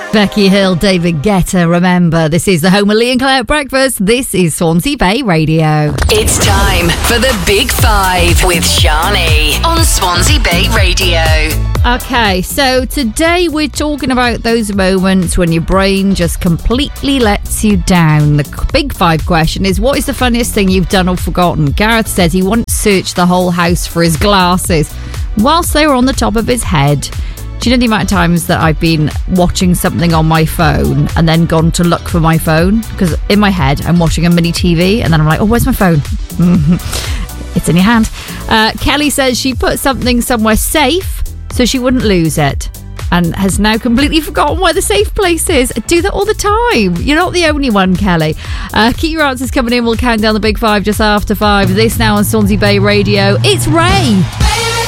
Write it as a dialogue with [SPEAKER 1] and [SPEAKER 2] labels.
[SPEAKER 1] Becky Hill, David Guetta, remember, this is the home of Lee and Claire Breakfast. This is Swansea Bay Radio.
[SPEAKER 2] It's time for the Big Five with Shani on Swansea Bay Radio.
[SPEAKER 1] Okay, so today we're talking about those moments when your brain just completely lets you down. The Big Five question is, what is the funniest thing you've done or forgotten? Gareth says he once searched the whole house for his glasses whilst they were on the top of his head. Do you know the amount of times that I've been watching something on my phone and then gone to look for my phone? Because in my head, I'm watching a mini TV and then I'm like, oh, where's my phone? It's in your hand. Kelly says she put something somewhere safe so she wouldn't lose it and has now completely forgotten where the safe place is. I do that all the time. You're not the only one, Kelly. Keep your answers coming in. We'll count down the Big Five just after 5. This now on Swansea Bay Radio. It's Ray.